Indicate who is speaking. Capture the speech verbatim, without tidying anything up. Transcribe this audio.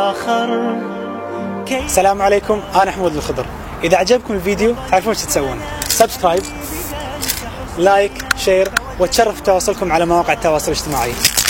Speaker 1: السلام عليكم، أنا حمود الخضر. إذا عجبكم الفيديو تعرفون ايش تسوون، سبسكرايب، لايك، شير، وتشرف تواصلكم على مواقع التواصل الاجتماعي.